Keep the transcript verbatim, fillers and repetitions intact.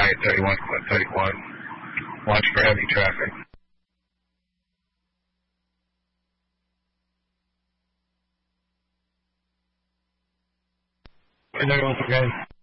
I thirty-one, Clint thirty-one. Watch for heavy traffic. And there once again.